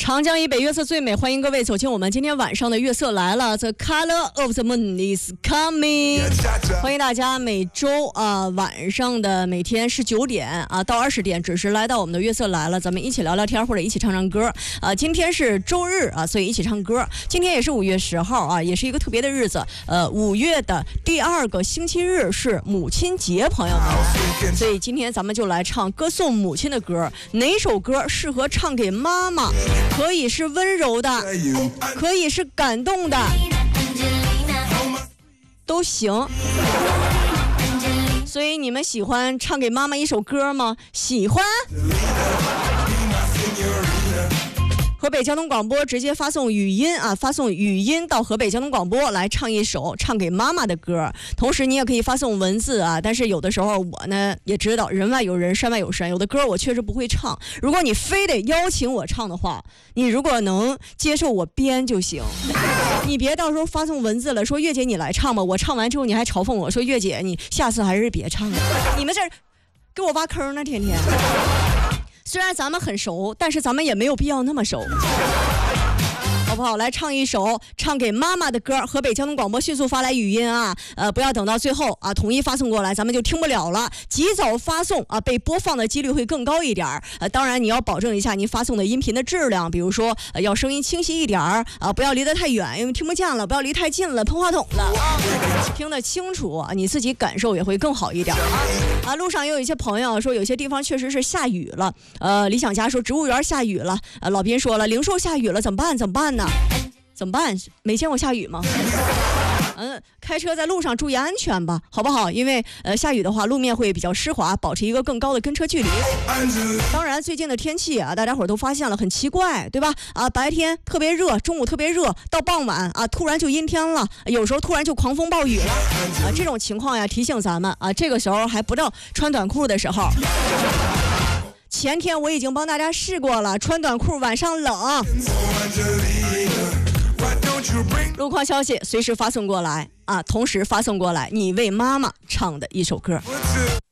长江以北月色最美，欢迎各位走进我们今天晚上的月色来了 The Color of the Moon is coming。 欢迎大家每周晚上的每天19点到20点准时来到我们的月色来了，咱们一起聊聊天或者一起唱唱歌。今天是周日所以一起唱歌。今天也是5月10号也是一个特别的日子。5月的第2个星期日是母亲节，朋友们，所以今天咱们就来唱歌颂母亲的歌。哪首歌适合唱给妈妈？可以是温柔的，可以是感动的，都行。所以你们喜欢唱给妈妈一首歌吗？喜欢。河北交通广播直接发送语音发送语音到河北交通广播来唱一首唱给妈妈的歌。同时你也可以发送文字但是有的时候我呢也知道人外有人山外有山，有的歌我确实不会唱。如果你非得邀请我唱的话，你如果能接受我编就行，你别到时候发送文字了说月姐你来唱吧，我唱完之后你还嘲讽我说月姐你下次还是别唱了。你们这给我挖坑呢，天天。虽然咱们很熟，但是咱们也没有必要那么熟，好不好？来唱一首唱给妈妈的歌。河北交通广播迅速发来语音不要等到最后统一发送过来，咱们就听不了了。及早发送被播放的几率会更高一点。当然你要保证一下您发送的音频的质量，比如说要声音清晰一点不要离得太远，因为听不见了；不要离太近了，碰话筒了听得清楚你自己感受也会更好一点路上也有一些朋友说有些地方确实是下雨了，理想家说植物园下雨了，老斌说了零售下雨了，怎么办呢？怎么办？没见过下雨吗？开车在路上注意安全吧，好不好？因为下雨的话路面会比较湿滑，保持一个更高的跟车距离。当然最近的天气大家伙都发现了很奇怪，对吧？白天特别热，中午特别热，到傍晚突然就阴天了，有时候突然就狂风暴雨了这种情况提醒咱们这个时候还不到穿短裤的时候。前天我已经帮大家试过了，穿短裤晚上冷。路况消息随时发送过来同时发送过来你为妈妈唱的一首歌。